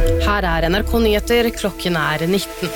Her NRK Nyheter, klokken 19.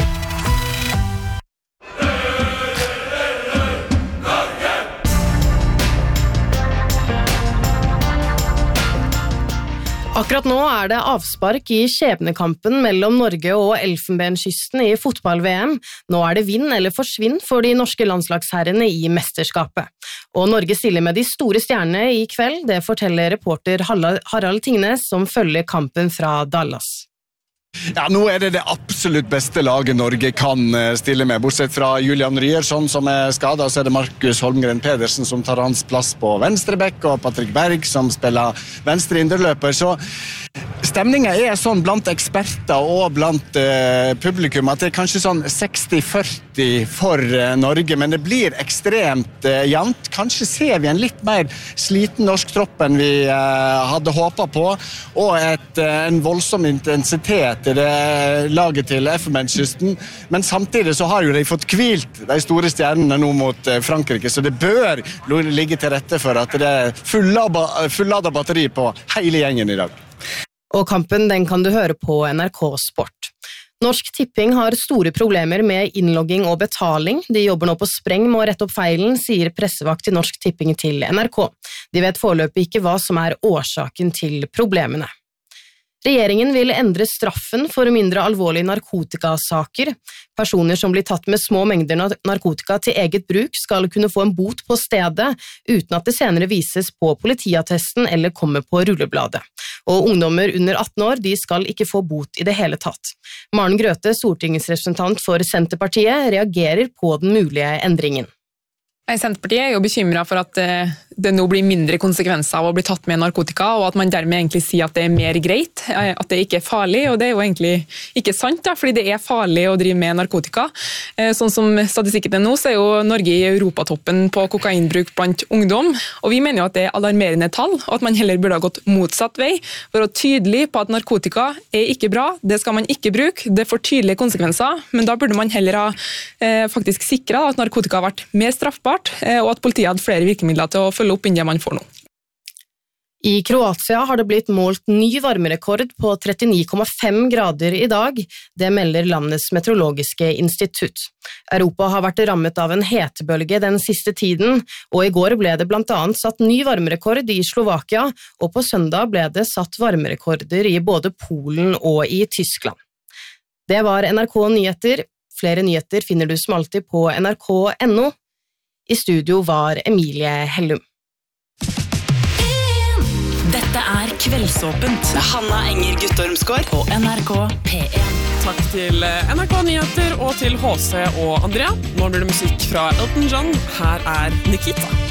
Akkurat nå det avspark i skjebnekampen mellom Norge og Elfenbenskysten i fotball-VM. Nå det vinn eller forsvinn for de norske landslagsherrene i mesterskapet. Og Norge stiller med de store stjernene i kveld, det forteller reporter Harald Tingnes som følger kampen fra Dallas. Ja, nå det absolutt beste laget Norge kan stille med, bortsett fra Julian Ryerson som skadet, og så det Markus Holmgren Pedersen som tar hans plass på venstrebekk, og Patrick Berg som spiller venstre indreløper. Så stemningen sånn blant eksperter og blant publikum at det kanskje sånn 60-40 for Norge, men det blir ekstremt jevnt. Kanskje ser vi en litt mer sliten norsk tropp enn vi hadde håpet på, og en voldsom intensitet i det laget til Elfenbenskysten, men samtidig så har jo de fått hvilt de store stjernene nå mot Frankrike, så det bør ligge til rette for at det fulladet batteri på hele gjengen i dag. Og kampen den kan du høre på NRK Sport. Norsk Tipping har store problemer med innlogging og betaling. De jobber nå på spreng med å rette opp feilen, sier pressevakt i Norsk Tipping til NRK. De vet foreløpig ikke hva som årsaken til problemene. Regjeringen vil endre straffen for mindre alvorlige narkotikasaker. Personer som blir tatt med små mengder narkotika til eget bruk skal kunne få en bot på stedet, uten at det senere vises på politiattesten eller kommer på rullebladet. Og ungdommer under 18 år de skal ikke få bot i det hele tatt. Maren Grøthe, stortingsrepresentant for Senterpartiet, reagerer på den mulige endringen. Senterpartiet jo bekymret for at det nå blir mindre konsekvenser av å bli tatt med narkotika, og at man dermed egentlig sier at det mer greit, at det ikke farlig, og det jo egentlig ikke sant, da, fordi det farlig å drive med narkotika. Sånn som statistikken nå, så jo Norge i europatoppen på kokainbruk blant ungdom, og vi mener jo at det alarmerende tall, og at man heller burde ha gått motsatt vei, for å tydelig på at narkotika ikke bra, det skal man ikke bruke, det får tydelige konsekvenser, men da burde man heller ha faktisk sikret at narkotika har vært mer straffbart, og at politiet hadde flere virkemidler til å følge opp enn det man får nå. I Kroatia har det blitt målt ny varmerekord på 39,5 grader i dag. Det melder landets meteorologiske institutt. Europa har vært rammet av en hetebølge den siste tiden, og i går ble det blant annet satt ny varmerekord i Slovakia, og på søndag ble det satt varmerekorder i både Polen og i Tyskland. Det var NRK Nyheter. Flere nyheter finner du som alltid på nrk.no. I studio var Emilie Hellum. Dette Kveldsåpent med Hanna Enger Guttormsgård på NRK P1. Takk til NRK Nyheter og til HC og Andrea. Nå blir det musikk fra Elton John. Her Nikita.